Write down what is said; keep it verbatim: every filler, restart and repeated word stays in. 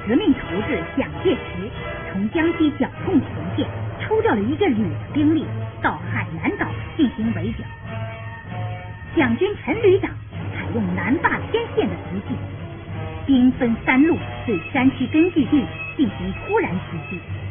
革命头子蒋介石从江西剿共前线抽调了一个旅的兵力到海南岛进行围剿。蒋军陈旅长采用南霸天线的突击，兵分三路对山区根据地进行突然袭击，